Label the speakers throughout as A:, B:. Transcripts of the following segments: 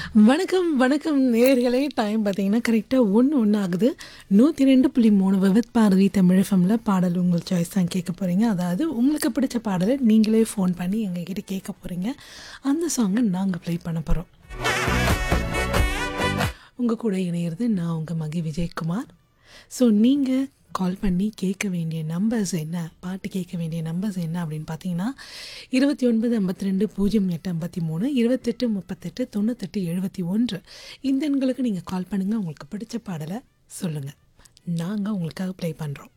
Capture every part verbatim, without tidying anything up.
A: வணக்கம், வணக்கம் நேயர்களே! டைம் பார்த்தீங்கன்னா, கரெக்ட்டா ஒன்று ஒன்று ஆகுது. நூற்று இரண்டு புள்ளி மூன்று விவித் பாரதி தமிழ் எஃப்எம்ல பாடல் உங்கள் சாய்ஸ் தான் கேட்க போறீங்க. அதாவது உங்களுக்கு பிடிச்ச பாடல நீங்களே ஃபோன் பண்ணி எங்ககிட்ட கேட்க போறீங்க. அந்த சாங்க நாங்க ப்ளே பண்ண போறோம். உங்க கூட இணையிறது நான் உங்க மகி விஜயகுமார். ஸோ நீங்க கால் பண்ணி கேட்க வேண்டிய நம்பர்ஸ் என்ன, பாட்டு கேட்க வேண்டிய நம்பர்ஸ் என்ன அப்படின்னு பார்த்தீங்கன்னா, இருபத்தி ஒன்பது ஐம்பத்தி ரெண்டு பூஜ்ஜியம் எட்டு ஐம்பத்தி மூன்று இருபத்தெட்டு முப்பத்தெட்டு தொண்ணூத்தெட்டு எழுபத்தி ஒன்று இந்த எண்களுக்கு நீங்கள் கால் பண்ணுங்கள். உங்களுக்கு பிடிச்ச பாடலை சொல்லுங்கள். நாங்கள் உங்களுக்காக ப்ளே பண்ணுறோம்.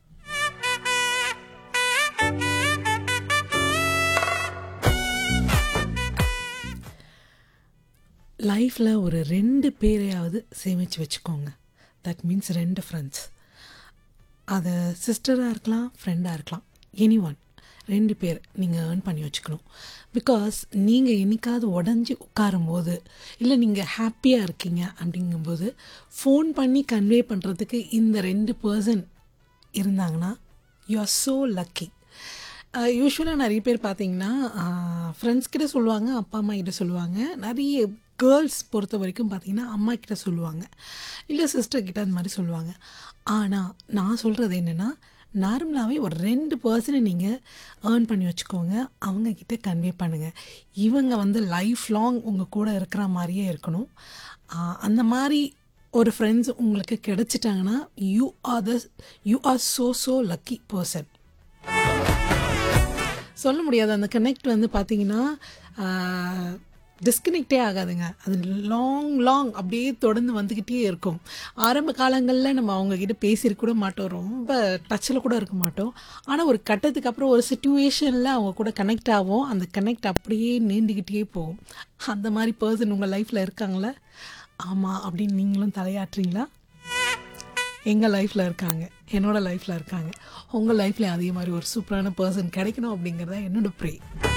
A: லைஃப்பில் ஒரு ரெண்டு பேரையாவது சேமித்து வச்சுக்கோங்க. தட் மீன்ஸ் ரெண்டு ஃப்ரெண்ட்ஸ். அது சிஸ்டராக இருக்கலாம், ஃப்ரெண்டாக இருக்கலாம், எனி ஒன். ரெண்டு பேர் நீங்கள் ஏர்ன் பண்ணி வச்சுக்கணும். பிகாஸ் நீங்கள் என்னைக்காவது உடஞ்சி உட்காரும் போது, இல்லை நீங்கள் ஹாப்பியாக இருக்கீங்க அப்படிங்கும்போது ஃபோன் பண்ணி கன்வே பண்ணுறதுக்கு இந்த ரெண்டு பர்சன் இருந்தாங்கன்னா யூ ஆர் ஸோ லக்கி. யூஸ்வலாக நிறைய பேர் பார்த்தீங்கன்னா ஃப்ரெண்ட்ஸ் கிட்ட சொல்லுவாங்க, அப்பா அம்மா கிட்ட சொல்லுவாங்க. நிறைய கேர்ள்ஸ் பொறுத்த வரைக்கும் பார்த்தீங்கன்னா அம்மா கிட்ட சொல்லுவாங்க, இல்லை சிஸ்டர் கிட்ட அந்த மாதிரி சொல்லுவாங்க. ஆனால் நான் சொல்கிறது என்னென்னா, நார்மலாகவே ஒரு ரெண்டு பர்சனை நீங்கள் ஏர்ன் பண்ணி வச்சுக்கோங்க. அவங்கக்கிட்ட கன்வே பண்ணுங்கள். இவங்க வந்து லைஃப் லாங் உங்கள் கூட இருக்கிற மாதிரியே இருக்கணும். அந்த மாதிரி ஒரு ஃப்ரெண்ட்ஸ் உங்களுக்கு கிடைச்சிட்டாங்கன்னா you are the you are so so lucky person. சொல்ல முடியாது. அந்த கனெக்ட் வந்து பார்த்திங்கன்னா டிஸ்கனெக்டே ஆகாதுங்க. அது லாங் லாங் அப்படியே தொடர்ந்து வந்துக்கிட்டே இருக்கும். ஆரம்ப காலங்களில் நம்ம அவங்கக்கிட்ட பேசியிருக்க கூட மாட்டோம், ரொம்ப டச்சில் கூட இருக்க மாட்டோம். ஆனால் ஒரு கட்டத்துக்கு அப்புறம் ஒரு சிச்சுவேஷனில் அவங்க கூட கனெக்ட் ஆகும். அந்த கனெக்ட் அப்படியே நீண்டுக்கிட்டே போகும். அந்த மாதிரி பர்சன் உங்கள் லைஃப்பில் இருக்காங்களா? ஆமாம் அப்படின்னு நீங்களும் தலையாட்டுறீங்களா? எங்கள் லைஃப்பில் இருக்காங்க, என்னோடய லைஃப்பில் இருக்காங்க. உங்கள் லைஃப்லேயும் அதே மாதிரி ஒரு சூப்பரான பர்சன் கிடைக்கணும் அப்படிங்கிறத என்னோடய ப்ரே.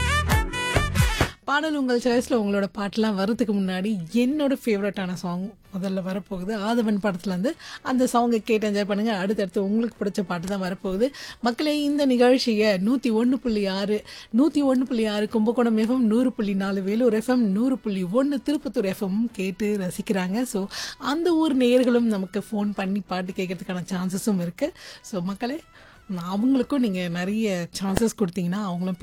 A: பாடல் உங்கள் சாய்ஸில் உங்களோட பாட்டெலாம் வரதுக்கு முன்னாடி என்னோடய ஃபேவரட்டான சாங் முதல்ல வரப்போகுது. ஆதவன் படத்துலேருந்து அந்த சாங்கை கேட்டு என்ஜாய் பண்ணுங்கள். அடுத்தடுத்து உங்களுக்கு பிடிச்ச பாட்டு தான் வரப்போகுது. மக்களே, இந்த நிகழ்ச்சியை நூற்றி ஒன்று புள்ளி ஆறு நூற்றி ஒன்று புள்ளி ஆறு கும்பகோணம் எஃப்எம், நூறு புள்ளி நாலு வேலூர் எஃப்எம், நூறு புள்ளி ஒன்று திருப்பத்தூர் எஃப்எம் கேட்டு ரசிக்கிறாங்க. ஸோ அந்த ஊர் நேயர்களும் நமக்கு ஃபோன் பண்ணி பாட்டு கேட்கறதுக்கான சான்சஸும் இருக்குது. ஸோ மக்களே, அவங்களுக்கும் நீங்கள் நிறைய சான்சஸ் கொடுத்தீங்கன்னா அவங்களும்